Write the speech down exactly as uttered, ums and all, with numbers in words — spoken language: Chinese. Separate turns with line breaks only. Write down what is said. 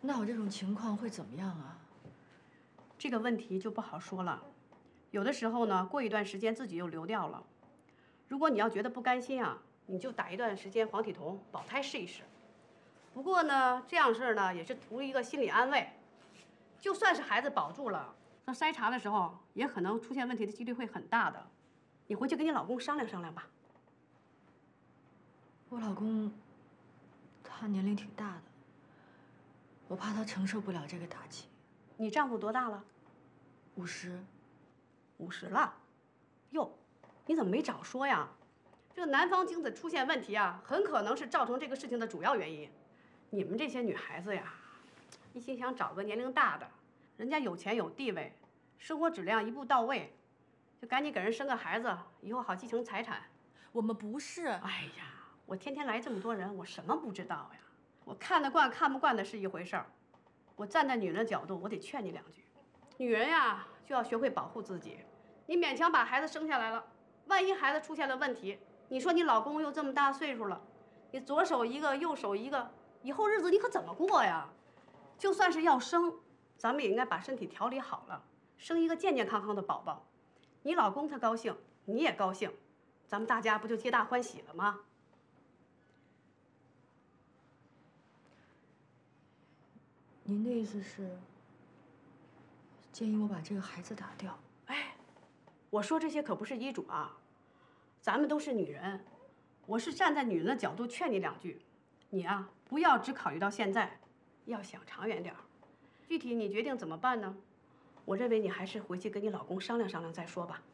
那我这种情况会怎么样啊？
这个问题就不好说了，有的时候呢，过一段时间自己就流掉了。如果你要觉得不甘心啊，你就打一段时间黄体酮保胎试一试。不过呢，这样事儿呢也是图一个心理安慰，就算是孩子保住了，那筛查的时候也可能出现问题的几率会很大的。你回去跟你老公商量商量吧。
我老公，他年龄挺大的，我怕他承受不了这个打击。
你丈夫多大了？
五十。
五十了。哟，你怎么没早说呀？这个男方精子出现问题啊，很可能是造成这个事情的主要原因。你们这些女孩子呀，一心想找个年龄大的，人家有钱有地位，生活质量一步到位，就赶紧给人生个孩子，以后好继承财产。
我们不是。
哎呀，我天天来这么多人，我什么不知道呀？我看得惯看不惯的是一回事儿，我站在女人的角度，我得劝你两句。女人呀，就要学会保护自己。你勉强把孩子生下来了，万一孩子出现了问题，你说你老公又这么大岁数了，你左手一个右手一个，以后日子你可怎么过呀？就算是要生，咱们也应该把身体调理好了，生一个健健康康的宝宝。你老公他高兴，你也高兴，咱们大家不就皆大欢喜了吗？
您的意思是建议我把这个孩子打掉？
哎，我说这些可不是医嘱啊，咱们都是女人，我是站在女人的角度劝你两句。你啊，不要只考虑到现在，要想长远点儿。具体你决定怎么办呢？我认为你还是回去跟你老公商量商量再说吧。